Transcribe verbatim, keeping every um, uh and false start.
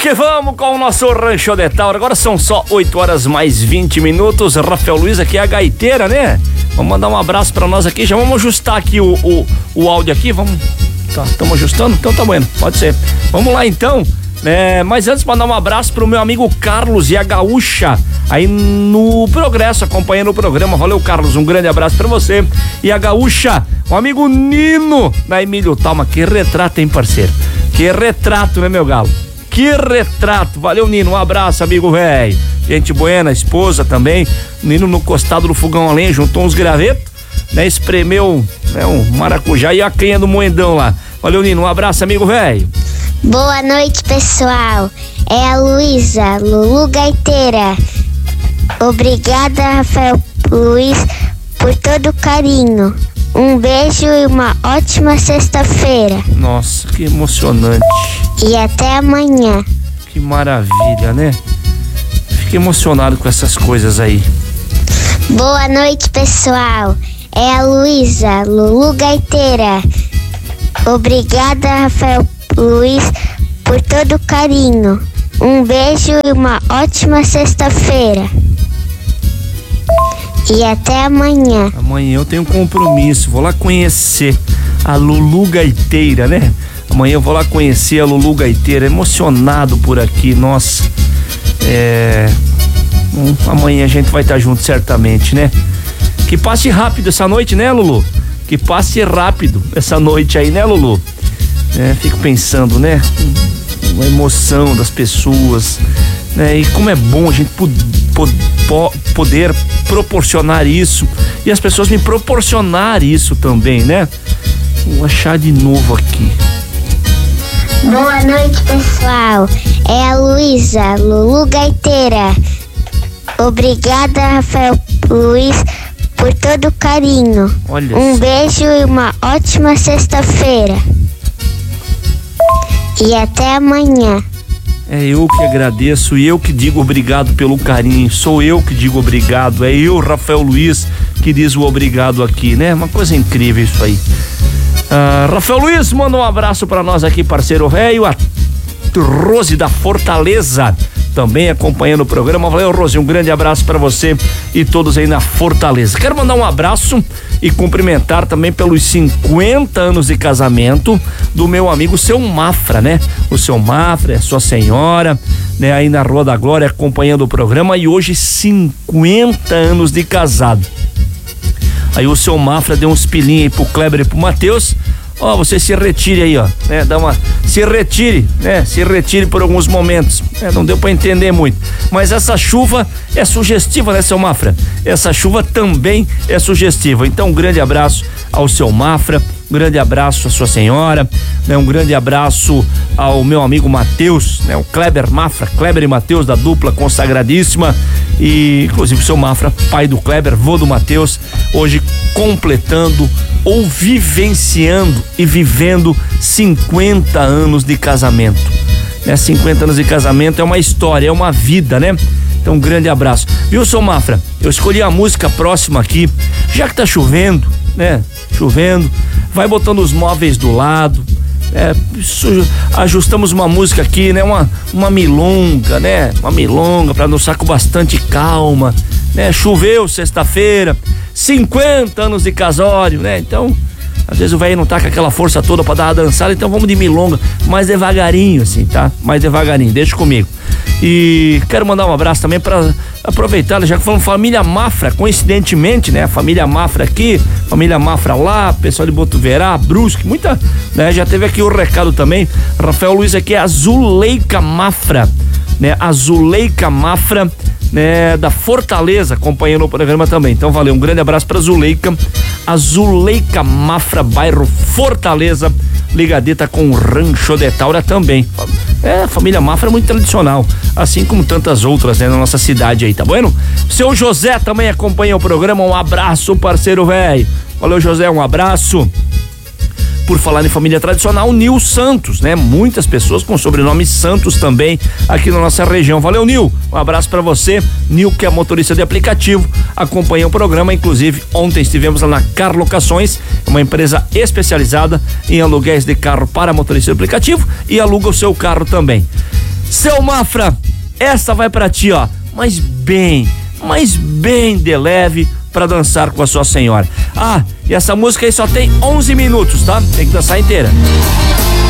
que vamos com o nosso Rancho de Tauro. Agora são só oito horas mais vinte minutos. Rafael Luiz aqui é a gaiteira, né? Vamos mandar um abraço pra nós aqui. Já vamos ajustar aqui o, o, o áudio aqui. Vamos. Tá, estamos ajustando? Então tá bueno, pode ser. Vamos lá então. É, mas antes, mandar um abraço pro meu amigo Carlos e a Gaúcha aí no Progresso, acompanhando o programa. Valeu, Carlos, um grande abraço pra você. E a Gaúcha, o amigo Nino da Emílio Talma. Que retrato, hein, parceiro? Que retrato, né, meu galo? Que retrato. Valeu, Nino, um abraço, amigo velho. Gente buena, esposa também. Nino no costado do fogão a lenha, juntou uns gravetos, né, espremeu, né, um maracujá e a canha do moedão lá. Valeu, Nino, um abraço, amigo velho. Boa noite, pessoal. É a Luísa, Lulu Gaiteira. Obrigada, Rafael Luiz, por todo o carinho. Um beijo e uma ótima sexta-feira. Nossa, que emocionante. E até amanhã. Que maravilha, né? Fico emocionado com essas coisas aí. Boa noite, pessoal. É a Luísa, Lulu Gaiteira. Obrigada, Rafael Luiz, por todo o carinho. Um beijo e uma ótima sexta-feira. E até amanhã. Amanhã eu tenho um compromisso, vou lá conhecer a Lulu Gaiteira, né? Amanhã eu vou lá conhecer a Lulu Gaiteira, emocionado por aqui, nossa. É... Hum, amanhã a gente vai estar junto certamente, né? Que passe rápido essa noite, né, Lulu? Que passe rápido essa noite aí, né, Lulu? É, fico pensando, né? Uma emoção das pessoas, né? E como é bom a gente pod, pod, po, poder proporcionar isso e as pessoas me proporcionar isso também, né? Vou achar de novo aqui. Boa noite, pessoal. É a Luísa, Lulu Gaiteira. Obrigada, Rafael Luiz, por todo o carinho. Olha um isso. Beijo e uma ótima sexta-feira. E até amanhã. É eu que agradeço e eu que digo obrigado pelo carinho. Sou eu que digo obrigado. É eu, Rafael Luiz, que diz o obrigado aqui, né? Uma coisa incrível isso aí. Ah, Rafael Luiz, manda um abraço pra nós aqui, parceiro velho. A Rose da Fortaleza também acompanhando o programa. Valeu, Rose, um grande abraço pra você e todos aí na Fortaleza. Quero mandar um abraço e cumprimentar também pelos cinquenta anos de casamento do meu amigo Seu Mafra, né? O Seu Mafra, a sua senhora, né? Aí na Rua da Glória acompanhando o programa e hoje cinquenta anos de casado. Aí o Seu Mafra deu uns pilinhos aí pro Kleber e pro Matheus. Ó, oh, você se retire aí, ó, né? Dá uma, se retire, né? Se retire por alguns momentos. É, não deu pra entender muito. Mas essa chuva é sugestiva, né, Seu Mafra? Essa chuva também é sugestiva. Então, um grande abraço ao Seu Mafra, um grande abraço à sua senhora, né? Um grande abraço ao meu amigo Matheus, né? O Kleber Mafra, Kleber e Matheus da dupla consagradíssima. E, inclusive, o Seu Mafra, pai do Kleber, vô do Matheus, hoje completando ou vivenciando e vivendo cinquenta anos de casamento, né? cinquenta anos de casamento é uma história, é uma vida, né? Então, um grande abraço. Viu, Seu Mafra? Eu escolhi a música próxima aqui, já que tá chovendo, né? Chovendo, vai botando os móveis do lado, é, ajustamos uma música aqui, né? Uma, uma milonga, né? Uma milonga pra dançar com bastante calma, né? Choveu sexta-feira, cinquenta anos de casório, né? Então, às vezes o velho não tá com aquela força toda pra dar uma dançada, então vamos de milonga, mais devagarinho assim, tá? Mais devagarinho, deixa comigo. E quero mandar um abraço também pra aproveitar, já que falamos família Mafra, coincidentemente, né? Família Mafra aqui, família Mafra lá, pessoal de Botuverá, Brusque, muita, né? Já teve aqui o recado também, Rafael Luiz aqui é a Zuleika Mafra, né? A Zuleika Mafra, né, da Fortaleza, acompanhando o programa também. Então, valeu, um grande abraço pra Zuleika, a Zuleika Mafra, bairro Fortaleza, ligadita com o Rancho de Taura também. É, a família Mafra é muito tradicional, assim como tantas outras, né, na nossa cidade aí, tá bueno? Seu José também acompanha o programa, um abraço, parceiro velho. Valeu, José, um abraço. Por falar em família tradicional, Nil Santos, né? Muitas pessoas com sobrenome Santos também aqui na nossa região. Valeu, Nil. Um abraço pra você. Nil, que é motorista de aplicativo, acompanha o programa. Inclusive, ontem estivemos lá na Car Locações, uma empresa especializada em aluguéis de carro para motorista de aplicativo e aluga o seu carro também. Seu Mafra, essa vai pra ti, ó, mas bem, mas bem de leve pra dançar com a sua senhora. Ah, e essa música aí só tem onze minutos, tá? Tem que dançar inteira.